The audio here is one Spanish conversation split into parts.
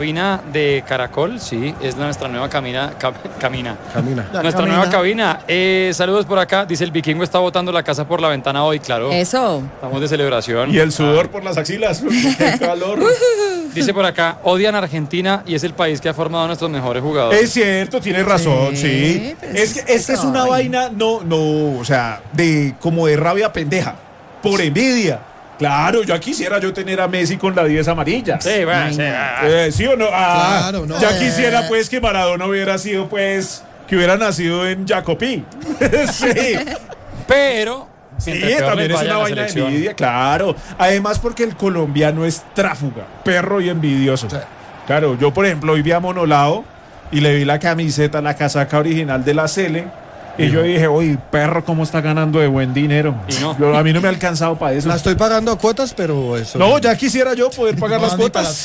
Cabina de Caracol, sí, es nuestra nueva camina. Nuestra nueva cabina. Saludos por acá. Dice el vikingo está botando la casa por la ventana hoy, claro. Eso. Estamos de celebración. Y el sudor por las axilas. Qué calor. Dice por acá, odian a Argentina y es el país que ha formado a nuestros mejores jugadores. Es cierto, tiene razón, sí. Es que esta es una vaina, o sea, como de rabia pendeja, por envidia. Claro, yo quisiera tener a Messi con la 10 amarilla. Sí, bueno, sí. ¿Sí o no? Claro, no. Ya quisiera, pues, que Maradona hubiera sido, pues, que hubiera nacido en Jacopí. Sí. Pero... Sí, también es una vaina de envidia, claro. Además, porque el colombiano es tráfuga, perro y envidioso. Sí. Claro, yo, por ejemplo, hoy vi a Monolao y le vi la camiseta, la casaca original de la Sele. Y yo dije, oye, perro, ¿cómo está ganando de buen dinero? Y no. A mí no me ha alcanzado para eso. La estoy pagando a cuotas, pero eso... No, ya quisiera yo poder pagar las cuotas.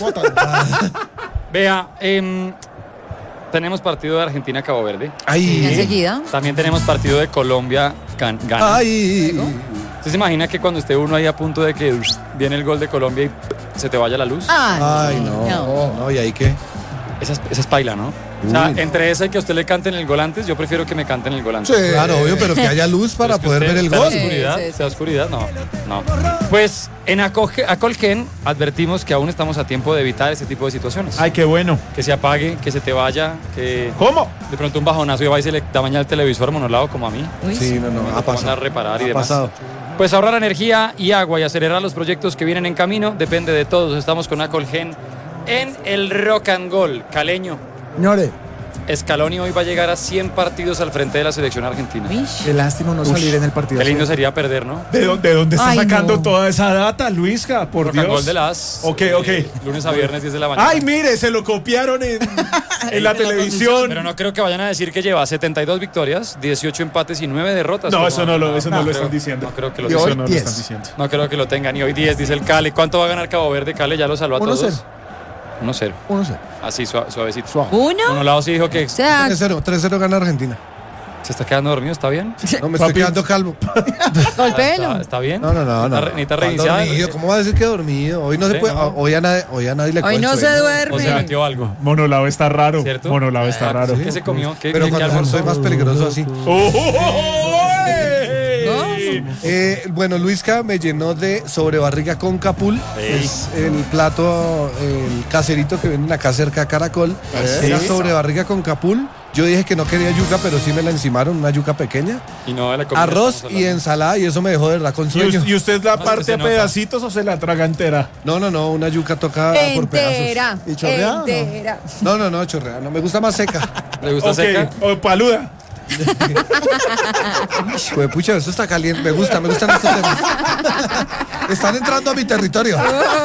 Vea, tenemos partido de Argentina-Cabo Verde. Ay. Enseguida. También tenemos partido de Colombia-Ghana. Ay. ¿Usted se imagina que cuando esté uno ahí a punto de que viene el gol de Colombia y se te vaya la luz? Ay, no, ¿y ahí qué? Esa es paila, ¿no? O sea, entre esa y que a usted le canten el gol antes, yo prefiero que me canten el gol antes. Sí, claro, obvio, pero que haya luz para poder ver el gol. ¿Sea oscuridad? No. Pues en Acolgen advertimos que aún estamos a tiempo de evitar ese tipo de situaciones. Ay, qué bueno. Que se apague, que se te vaya, que... ¿Cómo? De pronto un bajonazo y va y se le daña el televisor Monolao como a mí. Sí, no, ha pasado. A reparar y ha demás. pasado. Pues ahorrar energía y agua y acelerar los proyectos que vienen en camino depende de todos. Estamos con Acolgen en el Rock and Roll caleño. Señores, Scaloni hoy va a llegar a 100 partidos al frente de la selección argentina. qué lástima no salir en el partido. Qué lindo sería perder, ¿no? ¿De dónde está sacando no. toda esa data, Luisca? Por Rock and Dios. Roll de las... Ok. Lunes a viernes, 10 de la mañana. Ay, mire, se lo copiaron en la televisión. Pero no creo que vayan a decir que lleva 72 victorias, 18 empates y 9 derrotas. No, eso no lo creo, están diciendo. No creo que lo Y tengan. hoy Eso no lo 10. están diciendo. No creo que lo tengan. Y hoy 10, dice el Cali. ¿Cuánto va a ganar Cabo Verde? Cali ya lo salvó a 1-0. todos. 1-0. 1-0. Así, suavecito. Suave. ¿Uno? Monolao sí dijo que O sea, 3-0 gana Argentina. se está quedando dormido. ¿Está bien? No, me estoy quedando calvo. golpéelo. ¿Está bien? No. Necesita reiniciar. Dormido, ¿cómo va a decir que dormido? Hoy no se Sí, puede, no. hoy a nadie le Hoy no se O se duerme. metió algo. Monolao está raro. ¿Cierto? Monolao está raro. ¿Qué se comió? ¿Qué Pero cuando almorzó? soy más peligroso así. Bueno, Luisca me llenó de sobrebarriga con capul. Es el plato, el caserito que venden acá cerca de Caracol. Era sobrebarriga con capul. Yo dije que no quería yuca, pero sí me la encimaron, una yuca pequeña. Y no de la comida Arroz estamos y hablando. ensalada, y eso me dejó de verdad con sueño. ¿Y usted la No, parte se a nota. pedacitos o se la traga entera? No, una yuca toca por Entera. pedazos. ¿Y chorreada, no? Entera. No, chorrea, no me gusta más seca. ¿Le gusta seca? O paluda. Pues pucha, eso está caliente, me gustan estos temas. Están entrando a mi territorio.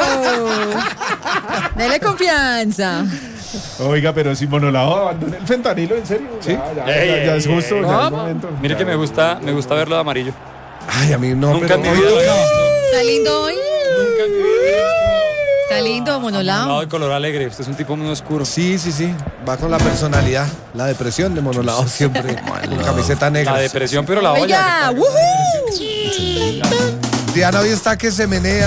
Dele confianza. Oiga, pero si Monolao abandona el fentanilo, ¿en serio? Sí. Ya es justo, ya es ¿Cómo? momento. Mire que me gusta verlo de amarillo. Ay, a mí no, Nunca en mi pero vida lo había visto. Está lindo hoy. Nunca en mi vida lo había visto. Está lindo, Monolao Monolao. de color alegre. Usted es un tipo muy oscuro. Sí, va con la personalidad, la depresión de Monolao siempre, con camiseta negra. La depresión, pero la olla. Oiga, Diana hoy está que se menea.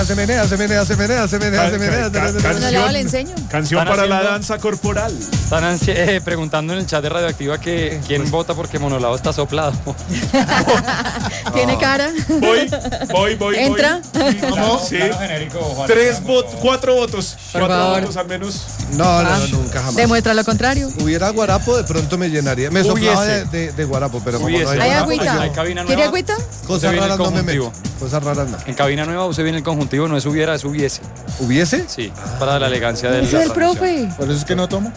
Monolao le enseño. Canción Están para la haciendo- danza corporal. Están preguntando en el chat de Radioactiva que quién vota porque Monolao está soplado. Tiene cara. Voy. Entra. ¿Cómo? Sí. genérico, 4 votos. Por 4 favor. votos al menos. No, nunca jamás. Demuestra lo contrario. Hubiera guarapo, de pronto me llenaría. Me soplaba de guarapo, pero como no Hubiese. hay ¿Hay guarapo, agüita? Hay cabina nueva. ¿Quiere agüita? cosas viene el raras no me meto. conjuntivo. Cosas raras no. En cabina nueva usted viene el conjuntivo, no es hubiera, es hubiese. ¿Hubiese? Sí, para la elegancia del. Ese es el profe. Por eso es que no tomo.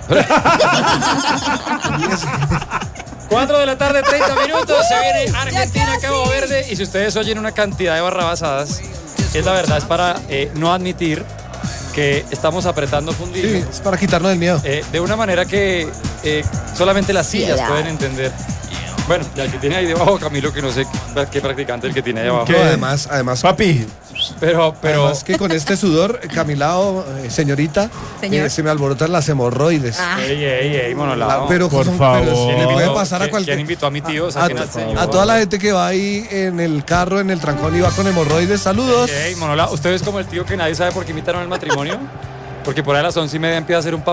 4 de la tarde, 30 minutos. Se viene Argentina, casi. Cabo Verde. Y si ustedes oyen una cantidad de barrabasadas, es la verdad, es para no admitir que estamos apretando fundillo. Sí, es para quitarnos el miedo. De una manera que solamente las sillas Piedad. pueden entender. Bueno, y el que tiene ahí debajo, Camilo, que no sé qué practicante el que tiene ahí abajo. No, además, Papi, Pero además que con este sudor, Camilao, señorita, Señor. se me alborotan las hemorroides. ey, Monolao. Pero por pero favor. se le puede pasar a ¿Quién cualquier... invitó a mi tío? Saquen al señor. A toda la gente que va ahí en el carro, en el trancón y va con hemorroides, saludos. Ey, Monolao, ¿usted es como el tío que nadie sabe por qué invitaron al matrimonio? Porque por ahí a las 11:30 empieza a hacer un